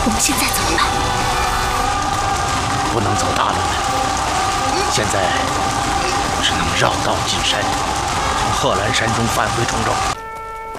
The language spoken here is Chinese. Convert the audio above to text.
我们现在怎么办？ 不能走大路了，现在只能绕道进山，从贺兰山中返回通州。